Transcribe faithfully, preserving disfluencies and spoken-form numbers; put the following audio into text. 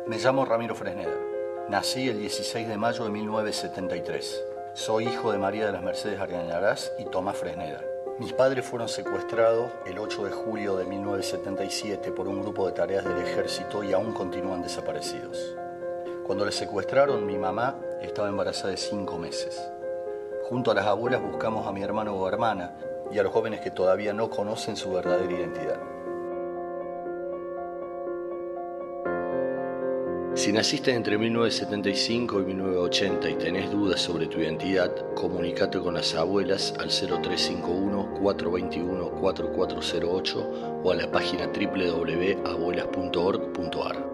Me llamo Ramiro Fresneda. Nací el dieciséis de mayo de mil novecientos setenta y tres. Soy hijo de María de las Mercedes Arriañarás y Tomás Fresneda. Mis padres fueron secuestrados el ocho de julio de mil novecientos setenta y siete por un grupo de tareas del ejército y aún continúan desaparecidos. Cuando les secuestraron, mi mamá estaba embarazada de cinco meses. Junto a las abuelas buscamos a mi hermano o hermana y a los jóvenes que todavía no conocen su verdadera identidad. Si naciste entre mil novecientos setenta y cinco y mil novecientos ochenta y tenés dudas sobre tu identidad, comunícate con las abuelas al cero tres cinco uno, cuatro dos uno, cuatro cuatro cero ocho o a la página doble u doble u doble u punto abuelas punto org punto a r.